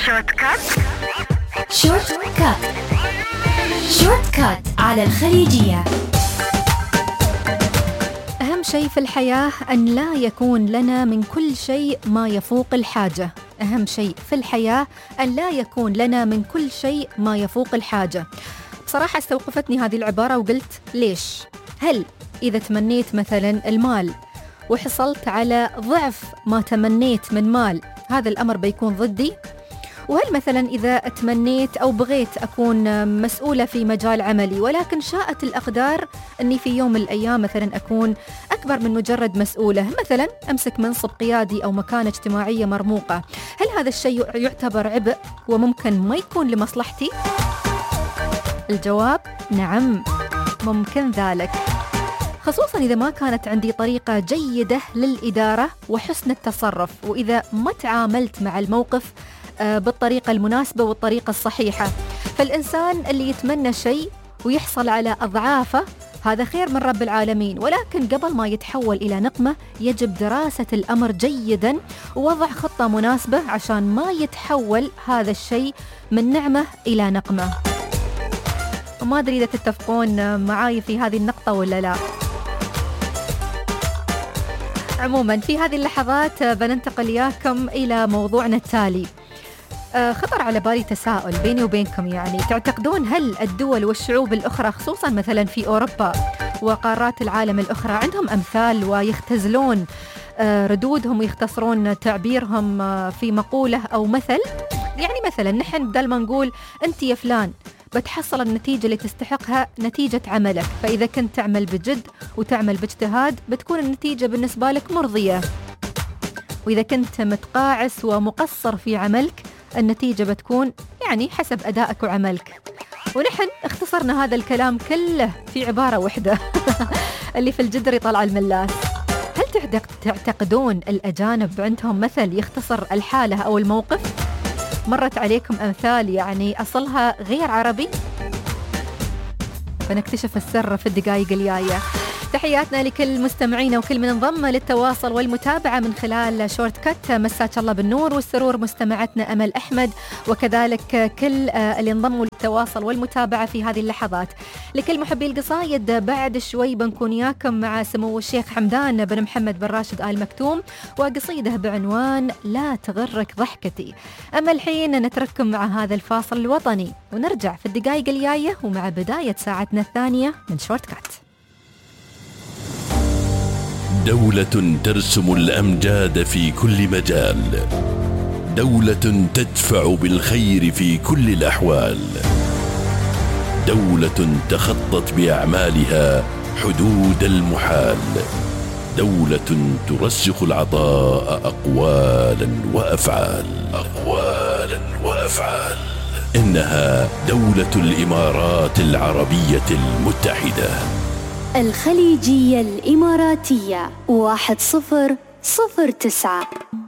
شورت كات. شورت كات. شورت كات على الخليجية. أهم شيء في الحياة أن لا يكون لنا من كل شيء ما يفوق الحاجة. أهم شيء في الحياة أن لا يكون لنا من كل شيء ما يفوق الحاجة. بصراحة استوقفتني هذه العبارة وقلت ليش؟ هل إذا تمنيت مثلا المال وحصلت على ضعف ما تمنيت من مال، هذا الأمر بيكون ضدي؟ وهل مثلا إذا تمنيت أو بغيت أكون مسؤولة في مجال عملي، ولكن شاءت الأقدار أني في يوم من الأيام مثلا أكون أكبر من مجرد مسؤولة، مثلا أمسك منصب قيادي أو مكانة اجتماعية مرموقة، هل هذا الشيء يعتبر عبء وممكن ما يكون لمصلحتي؟ الجواب نعم، ممكن ذلك، خصوصاً إذا ما كانت عندي طريقة جيدة للإدارة وحسن التصرف، وإذا ما تعاملت مع الموقف بالطريقة المناسبة والطريقة الصحيحة. فالإنسان اللي يتمنى شيء ويحصل على أضعافه هذا خير من رب العالمين، ولكن قبل ما يتحول إلى نقمة يجب دراسة الأمر جيداً ووضع خطة مناسبة عشان ما يتحول هذا الشيء من نعمة إلى نقمة. وما أدري إذا تتفقون معاي في هذه النقطة ولا لا. عموماً في هذه اللحظات بننتقل إياكم إلى موضوعنا التالي. خطر على بالي تساؤل بيني وبينكم، يعني تعتقدون هل الدول والشعوب الأخرى خصوصاً مثلاً في أوروبا وقارات العالم الأخرى عندهم أمثال ويختزلون ردودهم ويختصرون تعبيرهم في مقولة أو مثل؟ يعني مثلاً نحن بدل ما نقول أنت يا فلان بتحصل النتيجة اللي تستحقها نتيجة عملك، فإذا كنت تعمل بجد وتعمل باجتهاد بتكون النتيجة بالنسبة لك مرضية، وإذا كنت متقاعس ومقصر في عملك النتيجة بتكون يعني حسب أدائك وعملك. ونحن اختصرنا هذا الكلام كله في عبارة واحدة اللي في الجدر يطلع الملاس. هل تعتقدون الأجانب عندهم مثل يختصر الحالة أو الموقف؟ مرت عليكم أمثال يعني أصلها غير عربي؟ فنكتشف السر في الدقائق الجاية. تحياتنا لكل مستمعينا وكل من انضم للتواصل والمتابعة من خلال شورت كات. مساك الله بالنور والسرور مستمعتنا أمل أحمد، وكذلك كل اللي انضموا للتواصل والمتابعة في هذه اللحظات. لكل محبي القصايد بعد شوي بنكون ياكم مع سمو الشيخ حمدان بن محمد بن راشد آل مكتوم وقصيدة بعنوان لا تغرك ضحكتي. أما الحين نترككم مع هذا الفاصل الوطني ونرجع في الدقائق الجاية ومع بداية ساعتنا الثانية من شورت كات. دولة ترسم الأمجاد في كل مجال، دولة تدفع بالخير في كل الأحوال، دولة تخطت بأعمالها حدود المحال، دولة ترسخ العطاء أقوالا وأفعال. إنها دولة الإمارات العربية المتحدة. الخليجية الإماراتية 1009.